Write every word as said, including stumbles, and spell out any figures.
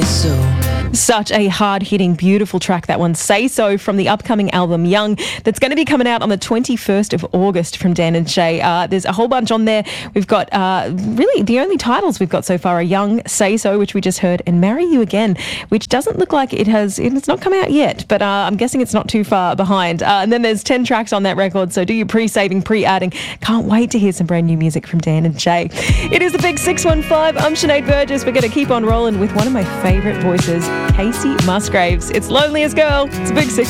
So. Such a hard-hitting, beautiful track, that one. Say So, from the upcoming album Young, that's going to be coming out on the twenty-first of August from Dan and Shay. Uh, there's a whole bunch on there. We've got, uh, really, the only titles we've got so far are Young, Say So, which we just heard, and Marry You Again, which doesn't look like it has, it's not come out yet, but uh, I'm guessing it's not too far behind. Uh, and then there's ten tracks on that record, so do your pre-saving, pre-adding. Can't wait to hear some brand new music from Dan and Shay. It is the Big six one five. I'm Sinead Burgess. We're going to keep on rolling with one of my favourite voices, Casey Musgraves. It's Loneliest Girl. It's a Big Six.